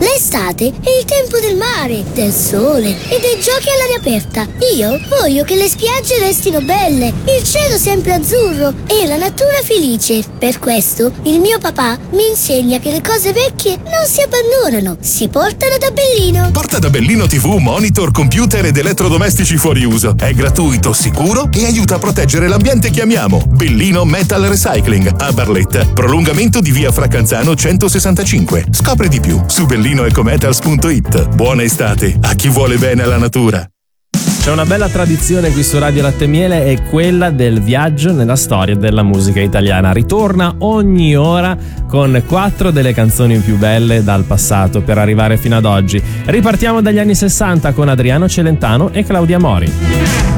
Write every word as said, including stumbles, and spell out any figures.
L'estate è il tempo del mare, del sole e dei giochi all'aria aperta. Io voglio che le spiagge restino belle, il cielo sempre azzurro e la natura felice. Per questo il mio papà mi insegna che le cose vecchie non si abbandonano, si portano da Bellino. Porta da Bellino tivù, monitor, computer ed elettrodomestici fuori uso. È gratuito, sicuro e aiuta a proteggere l'ambiente che amiamo. Bellino Metal Recycling a Barletta. Prolungamento di via Fracanzano centosessantacinque. Scopri di più su bellino ecometals punto it. Buona estate a chi vuole bene alla natura. C'è una bella tradizione qui su Radio Latte e Miele, è quella del viaggio nella storia della musica italiana. Ritorna ogni ora con quattro delle canzoni più belle dal passato per arrivare fino ad oggi. Ripartiamo dagli anni sessanta con Adriano Celentano e Claudia Mori.